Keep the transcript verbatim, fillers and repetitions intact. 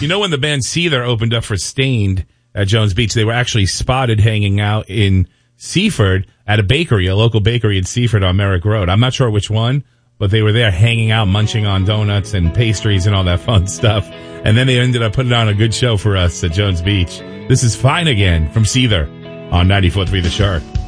You know, when the band Seether opened up for Stained at Jones Beach, they were actually spotted hanging out in Seaford at a bakery, a local bakery in Seaford on Merrick Road. I'm not sure which one, but they were there hanging out, munching on donuts and pastries and all that fun stuff. And then they ended up putting on a good show for us at Jones Beach. This is Fine Again from Seether on ninety-four point three The Shark.